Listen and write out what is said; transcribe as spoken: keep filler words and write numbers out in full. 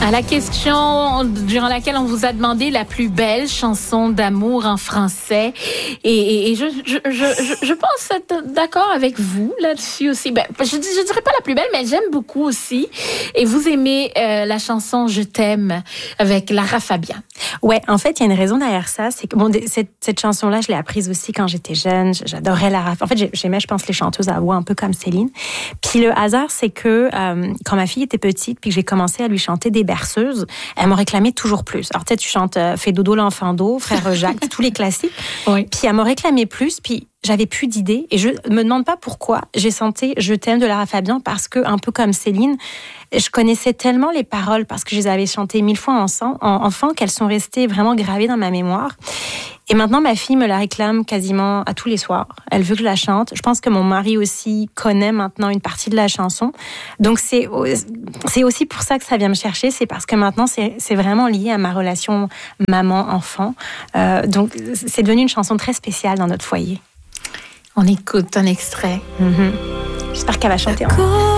À la question durant laquelle on vous a demandé la plus belle chanson d'amour en français. Et, et, et je, je, je, je pense être d'accord avec vous là-dessus aussi. Ben, je, je dirais pas la plus belle, mais j'aime beaucoup aussi. Et vous aimez euh, la chanson Je t'aime avec Lara Fabian. Ouais, en fait, il y a une raison derrière ça. C'est que bon, cette, cette chanson-là, je l'ai apprise aussi quand j'étais jeune. J'adorais Lara. En fait, j'aimais, je pense, les chanteuses à voix un peu comme Céline. Puis le hasard, c'est que euh, quand ma fille était petite, puis que j'ai commencé à lui chanter des berceuses, elle m'a réclamé toujours plus. Alors, tu sais, tu chantes euh, Fais dodo l'enfant d'eau, Frère Jacques, tous les classiques. Oui. Puis elle m'a réclamé plus, puis j'avais plus d'idées. Et je me demande pas pourquoi j'ai chanté Je t'aime de Lara Fabian, parce que, un peu comme Céline, je connaissais tellement les paroles, parce que je les avais chantées mille fois ensemble, en, enfant, qu'elles sont restées vraiment gravées dans ma mémoire. Et maintenant, ma fille me la réclame quasiment à tous les soirs. Elle veut que je la chante. Je pense que mon mari aussi connaît maintenant une partie de la chanson. Donc, c'est, c'est aussi pour ça que ça vient me chercher. C'est parce que maintenant, c'est, c'est vraiment lié à ma relation maman-enfant. Euh, donc, c'est devenu une chanson très spéciale dans notre foyer. On écoute un extrait. Mm-hmm. J'espère qu'elle va chanter en